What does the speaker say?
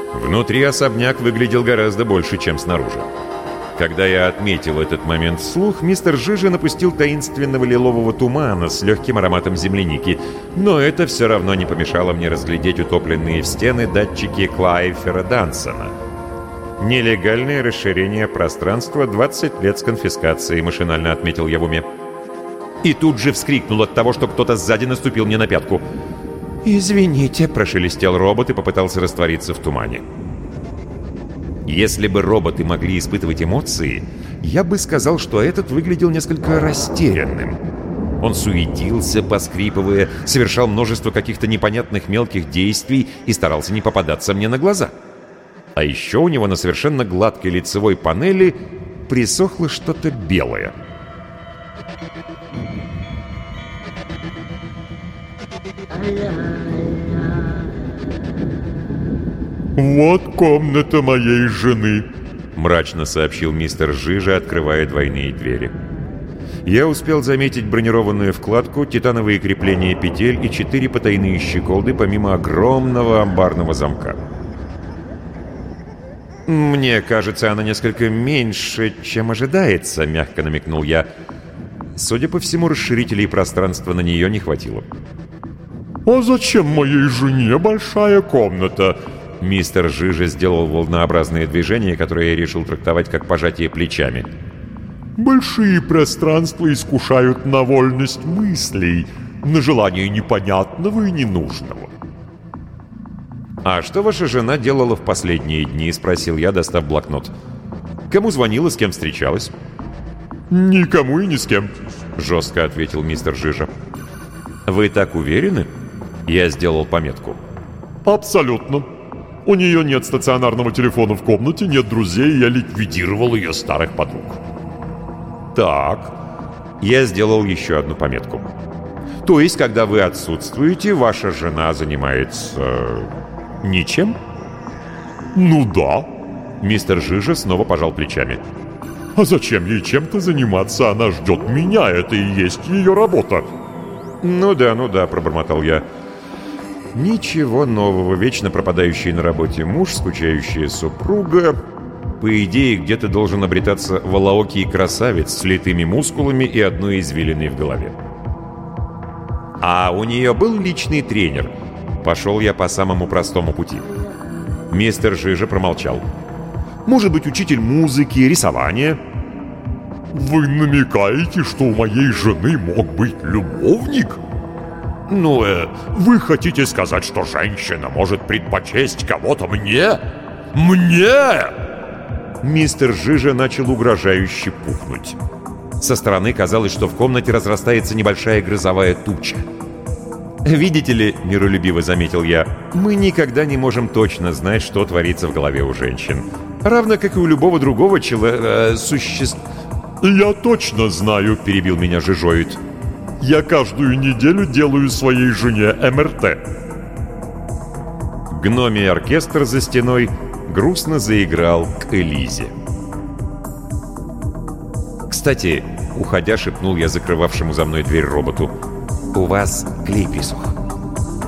Внутри особняк выглядел гораздо больше, чем снаружи. Когда я отметил этот момент вслух, мистер Жижа напустил таинственного лилового тумана с легким ароматом земляники, но это все равно не помешало мне разглядеть утопленные в стены датчики Клайфера Дансона. «Нелегальное расширение пространства, 20 лет с конфискацией», — машинально отметил я в уме. И тут же вскрикнул от того, что кто-то сзади наступил мне на пятку. «Извините», — прошелестел робот и попытался раствориться в тумане. Если бы роботы могли испытывать эмоции, я бы сказал, что этот выглядел несколько растерянным. Он суетился, поскрипывая, совершал множество каких-то непонятных мелких действий и старался не попадаться мне на глаза. А еще у него на совершенно гладкой лицевой панели присохло что-то белое. «Вот комната моей жены», — мрачно сообщил мистер Жижа, открывая двойные двери. Я успел заметить бронированную вкладку, титановые крепления петель и 4 потайные щеколды, помимо огромного амбарного замка. «Мне кажется, она несколько меньше, чем ожидается», — мягко намекнул я. Судя по всему, расширителей пространства на нее не хватило. «А зачем моей жене большая комната?» Мистер Жижа сделал волнообразные движения, которые я решил трактовать как пожатие плечами. «Большие пространства искушают на вольность мыслей, на желание непонятного и ненужного». «А что ваша жена делала в последние дни?» — спросил я, достав блокнот. «Кому звонила, с кем встречалась?» «Никому и ни с кем», — жестко ответил мистер Жижа. «Вы так уверены?» Я сделал пометку. «Абсолютно. У нее нет стационарного телефона в комнате, нет друзей, я ликвидировал ее старых подруг». «Так». Я сделал еще одну пометку. «То есть, когда вы отсутствуете, ваша жена занимается... ничем?» «Ну да». Мистер Жижа снова пожал плечами. «А зачем ей чем-то заниматься? Она ждет меня, это и есть ее работа». Ну да», — пробормотал я. Ничего нового, вечно пропадающий на работе муж, скучающая супруга. По идее, где-то должен обретаться волоокий красавец с литыми мускулами и одной извилиной в голове. А у нее был личный тренер. Пошел я по самому простому пути. Мистер Жижа промолчал. Может быть, учитель музыки, рисования? «Вы намекаете, что у моей жены мог быть любовник?» «Ну, вы хотите сказать, что женщина может предпочесть кого-то мне? Мне?» Мистер Жижа начал угрожающе пухнуть. Со стороны казалось, что в комнате разрастается небольшая грозовая туча. «Видите ли, — миролюбиво заметил я, — мы никогда не можем точно знать, что творится в голове у женщин. Равно как и у любого другого существа». «Я точно знаю, — перебил меня Жижоид. Я каждую неделю делаю своей жене МРТ». Гномий оркестр за стеной грустно заиграл к Элизе. «Кстати, — уходя, шепнул я закрывавшему за мной дверь роботу, — у вас клей присох».